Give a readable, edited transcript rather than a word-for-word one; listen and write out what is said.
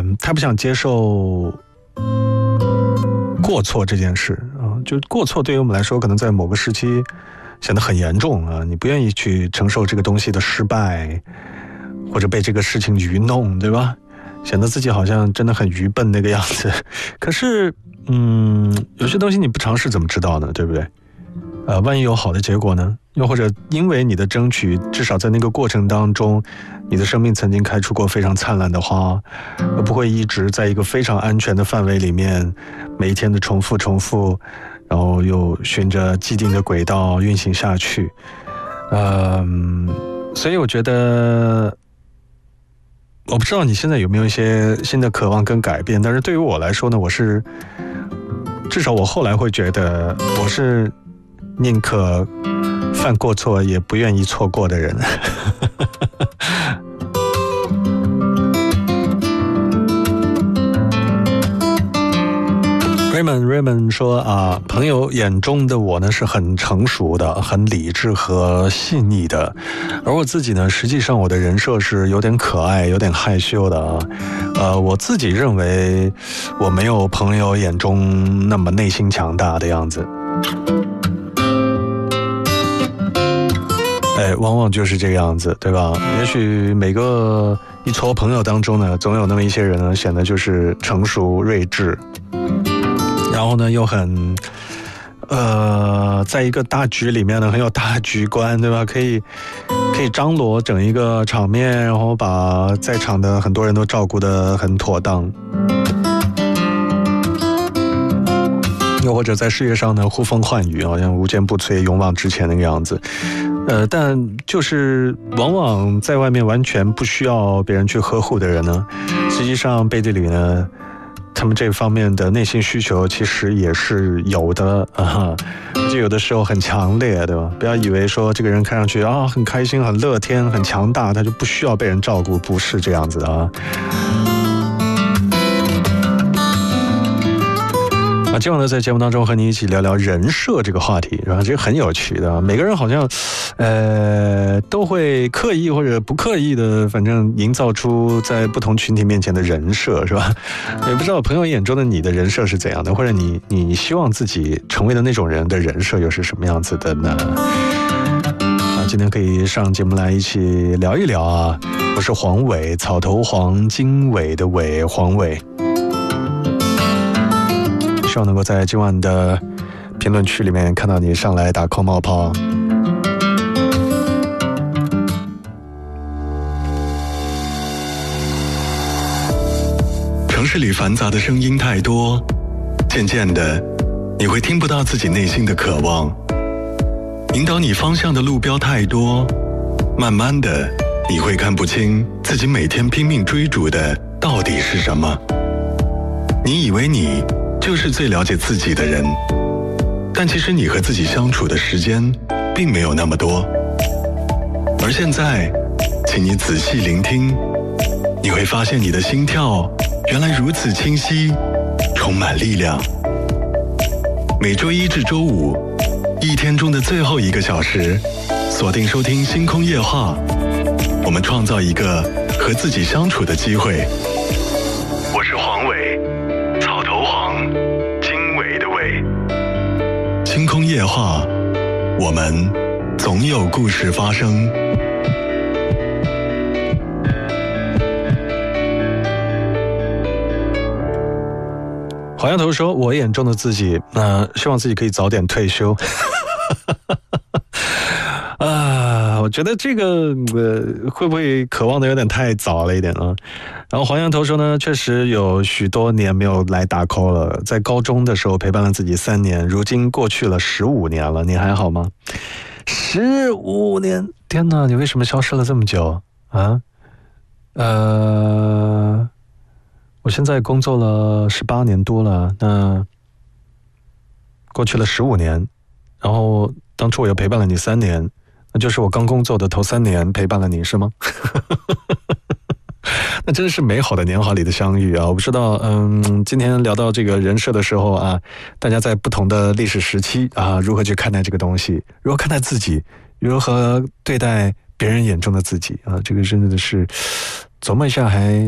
太不想接受过错这件事啊，就过错对于我们来说，可能在某个时期显得很严重啊，你不愿意去承受这个东西的失败，或者被这个事情愚弄，对吧？显得自己好像真的很愚笨那个样子。可是，有些东西你不尝试怎么知道呢？对不对？万一有好的结果呢？又或者因为你的争取，至少在那个过程当中，你的生命曾经开出过非常灿烂的花，而不会一直在一个非常安全的范围里面，每一天的重复，然后又循着既定的轨道运行下去。所以我觉得，我不知道你现在有没有一些新的渴望跟改变，但是对于我来说呢，至少我后来会觉得，我是宁可犯过错也不愿意错过的人。Raymond 说啊，朋友眼中的我呢是很成熟的、很理智和细腻的，而我自己呢，实际上我的人设是有点可爱、有点害羞的啊。我自己认为我没有朋友眼中那么内心强大的样子。往往就是这个样子，对吧？也许每个一撮朋友当中呢，总有那么一些人呢，显得就是成熟睿智，然后呢又很在一个大局里面呢很有大局观，对吧？可以张罗整一个场面，然后把在场的很多人都照顾得很妥当。又或者在事业上呢呼风唤雨，好像无坚不摧、勇往直前那个样子。但就是往往在外面完全不需要别人去呵护的人呢，实际上背地里呢，他们这方面的内心需求其实也是有的啊，而且有的时候很强烈，对吧？不要以为说这个人看上去很开心、很乐天、很强大，他就不需要被人照顾，不是这样子的啊。今晚呢，在节目当中和你一起聊聊人设这个话题，是吧？这个很有趣的，每个人好像，都会刻意或者不刻意的，反正营造出在不同群体面前的人设，是吧？也不知道朋友眼中的你的人设是怎样的，或者你希望自己成为的那种人的人设又是什么样子的呢？今天可以上节目来一起聊一聊啊！我是黄伟，草头黄，经纬的纬，黄伟。希望能够在今晚的评论区里面看到你上来打 call 冒泡。城市里繁杂的声音太多，渐渐的你会听不到自己内心的渴望，引导你方向的路标太多，慢慢的你会看不清自己每天拼命追逐的到底是什么。你以为你就是最了解自己的人，但其实你和自己相处的时间并没有那么多。而现在，请你仔细聆听，你会发现你的心跳原来如此清晰，充满力量。每周一至周五，一天中的最后1个小时，锁定收听星空夜话，我们创造一个和自己相处的机会。我是黄伟，草头黄，经纬的纬。星空夜话，我们总有故事发生。好像头说我眼中的自己，希望自己可以早点退休。我觉得这个会不会渴望的有点太早了一点啊？然后黄羊头说呢，确实有许多年没有来打 call 了，在高中的时候陪伴了自己3年，如今过去了15年了，你还好吗？15年，天哪，你为什么消失了这么久啊？我现在工作了18年多了，那过去了15年，然后当初我又陪伴了你3年，那就是我刚工作的头3年陪伴了你，是吗？那真是美好的年华里的相遇啊！我不知道，今天聊到这个人设的时候啊，大家在不同的历史时期啊，如何去看待这个东西，如何看待自己，如何对待别人眼中的自己啊，这个真的是琢磨一下还